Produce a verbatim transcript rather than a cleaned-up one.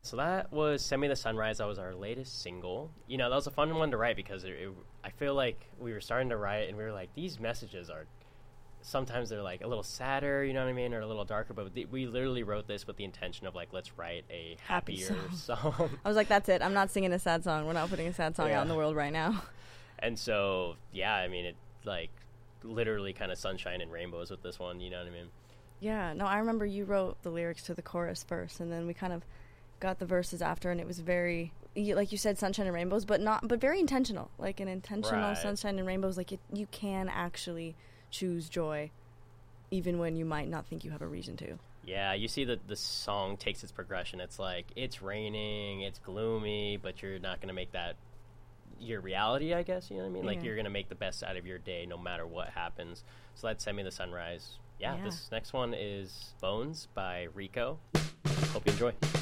So that was Send Me the Sunrise. That was our latest single. You know, that was a fun one to write because it, it, I feel like we were starting to write and we were like, these messages are, sometimes they're like a little sadder, you know what I mean, or a little darker, but th- we literally wrote this with the intention of like, let's write a Happy happier song. song. I was like, that's it. I'm not singing a sad song. We're not putting a sad song Yeah. out in the world right now. And so, yeah, I mean, it like literally kind of sunshine and rainbows with this one, you know what I mean? Yeah, no, I remember you wrote the lyrics to the chorus first, and then we kind of got the verses after, and it was very, like you said, sunshine and rainbows, but not, but very intentional, like an intentional Right. sunshine and rainbows. Like it, you can actually choose joy, even when you might not think you have a reason to. Yeah, you see that the song takes its progression. It's like, it's raining, it's gloomy, but you're not going to make that your reality, I guess, you know what I mean? Like, Yeah. you're going to make the best out of your day no matter what happens. So that's Send Me the Sunrise. Yeah, Yeah. this next one is Bones by Rico. Hope you enjoy.